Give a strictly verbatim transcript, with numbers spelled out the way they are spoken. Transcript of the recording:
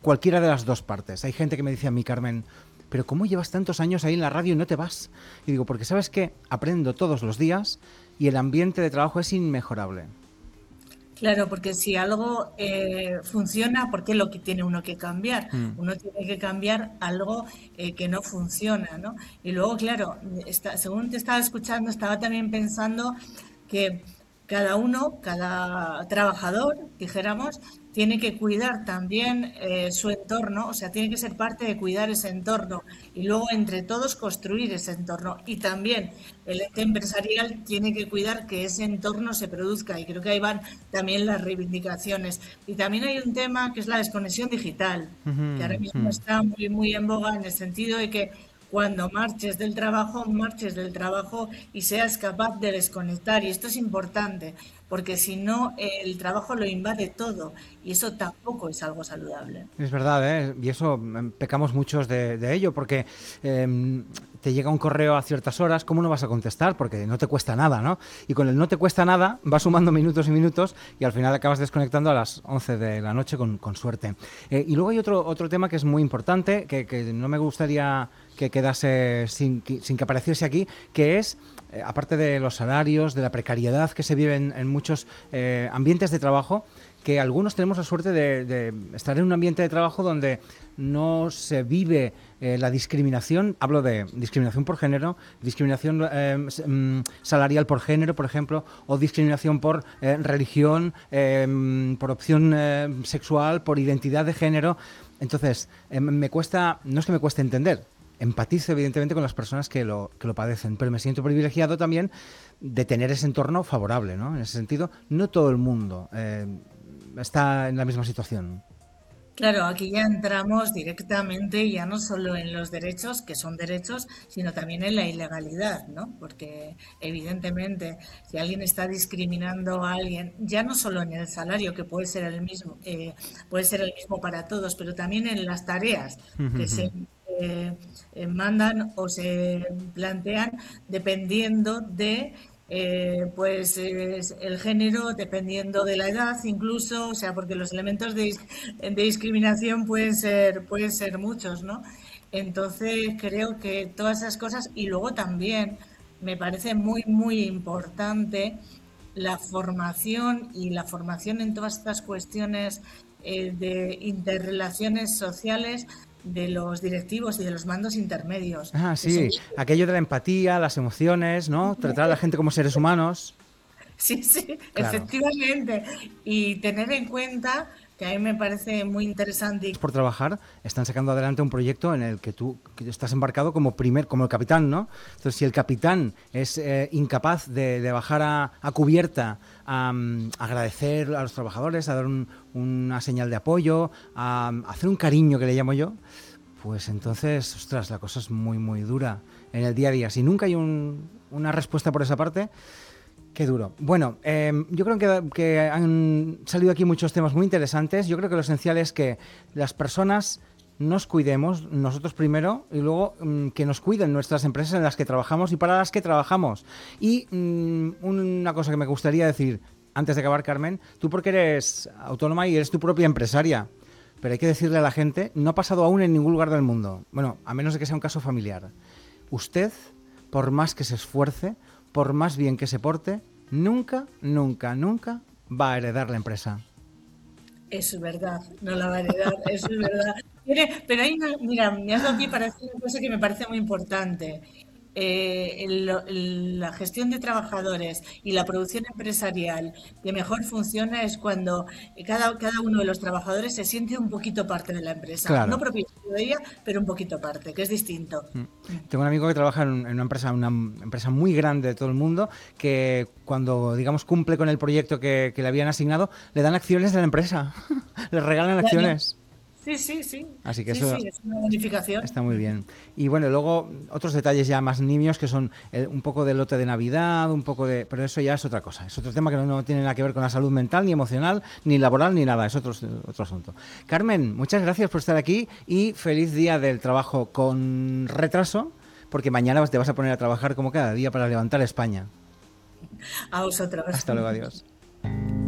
cualquiera de las dos partes. Hay gente que me dice a mí, Carmen, pero ¿cómo llevas tantos años ahí en la radio y no te vas? Y digo, porque ¿sabes qué? Aprendo todos los días y el ambiente de trabajo es inmejorable. Claro, porque si algo eh, funciona, ¿por qué lo que tiene uno que cambiar? Mm. Uno tiene que cambiar algo eh, que no funciona, ¿no? Y luego, claro, está- según te estaba escuchando, estaba también pensando que cada uno, cada trabajador, dijéramos, tiene que cuidar también eh, su entorno, o sea, tiene que ser parte de cuidar ese entorno y luego entre todos construir ese entorno. Y también el ente empresarial tiene que cuidar que ese entorno se produzca y creo que ahí van también las reivindicaciones. Y también hay un tema que es la desconexión digital, que ahora Ujú, mismo ujú. está muy, muy en boga en el sentido de que cuando marches del trabajo, marches del trabajo y seas capaz de desconectar. Y esto es importante, porque si no, el trabajo lo invade todo y eso tampoco es algo saludable. Es verdad, ¿eh? Y eso mm, pecamos muchos de, de ello, porque eh, te llega un correo a ciertas horas, ¿cómo no vas a contestar? Porque no te cuesta nada, ¿no? Y con el no te cuesta nada, vas sumando minutos y minutos y al final acabas desconectando a las once de la noche con, con suerte. Eh, y luego hay otro, otro tema que es muy importante, que, que no me gustaría que quedase sin, sin que apareciese aquí, que es, eh, aparte de los salarios, de la precariedad que se vive en, en muchos eh, ambientes de trabajo, que algunos tenemos la suerte de, de estar en un ambiente de trabajo donde no se vive eh, la discriminación, hablo de discriminación por género, discriminación eh, salarial por género, por ejemplo, o discriminación por eh, religión, eh, por opción eh, sexual, por identidad de género. Entonces, eh, me cuesta, no es que me cueste entender, empatizo evidentemente con las personas que lo, que lo padecen, pero me siento privilegiado también de tener ese entorno favorable, ¿no? En ese sentido, no todo el mundo eh, está en la misma situación. Claro, aquí ya entramos directamente ya no solo en los derechos, que son derechos, sino también en la ilegalidad, ¿no? Porque evidentemente si alguien está discriminando a alguien, ya no solo en el salario, que puede ser el mismo, eh, puede ser el mismo para todos, pero también en las tareas que se eh, eh, mandan o se plantean dependiendo de eh, pues es el género, dependiendo de la edad incluso, o sea, porque los elementos de, de discriminación pueden ser, pueden ser muchos, ¿no? Entonces creo que todas esas cosas y luego también me parece muy, muy importante la formación y la formación en todas estas cuestiones eh, de interrelaciones sociales de los directivos y de los mandos intermedios, Ah, que son sí, aquello de la empatía, las emociones, ¿no? Tratar a la gente como seres humanos. sí, sí, Claro. efectivamente. Y tener en cuenta que a mí me parece muy interesante. y- Por trabajar, están sacando adelante un proyecto en el que tú que estás embarcado como primer, como el capitán, ¿no? Entonces, si el capitán es eh, incapaz de, de bajar a, a cubierta, a, um, agradecer a los trabajadores, a dar un, una señal de apoyo, a, a hacer un cariño que le llamo yo, pues entonces, ostras, la cosa es muy, muy dura en el día a día. Si nunca hay un, una respuesta por esa parte, qué duro. Bueno, eh, yo creo que, que han salido aquí muchos temas muy interesantes. Yo creo que lo esencial es que las personas nos cuidemos, nosotros primero, y luego mmm, que nos cuiden nuestras empresas en las que trabajamos y para las que trabajamos. Y mmm, una cosa que me gustaría decir, antes de acabar, Carmen, tú porque eres autónoma y eres tu propia empresaria, pero hay que decirle a la gente, no ha pasado aún en ningún lugar del mundo, bueno, a menos de que sea un caso familiar. Usted, por más que se esfuerce, por más bien que se porte, nunca, nunca, nunca va a heredar la empresa. Eso es verdad, no la variedad, eso es verdad. Mire, pero hay una, mira, me has dado pie para decir una cosa que me parece muy importante. Eh, el- el- la gestión de trabajadores y la producción empresarial que mejor funciona es cuando cada, cada uno de los trabajadores se siente un poquito parte de la empresa. No Claro. propietario de ella, pero un poquito parte, que es distinto. Mm. Tengo un amigo que trabaja en, en una empresa, una empresa muy grande de todo el mundo, que cuando, digamos, cumple con el proyecto que, que le habían asignado, le dan acciones de la empresa. Le regalan Ya, ya. acciones. Sí, sí, sí. Así que Sí, sí, eso es una bonificación. está muy bien. Y bueno, luego otros detalles ya más nimios que son eh, un poco de lote de Navidad, un poco de... Pero eso ya es otra cosa. Es otro tema que no, no tiene nada que ver con la salud mental, ni emocional, ni laboral, ni nada. Es otro, otro asunto. Carmen, muchas gracias por estar aquí y feliz día del trabajo con retraso, porque mañana te vas a poner a trabajar como cada día para levantar España. A vosotros. Hasta luego, adiós.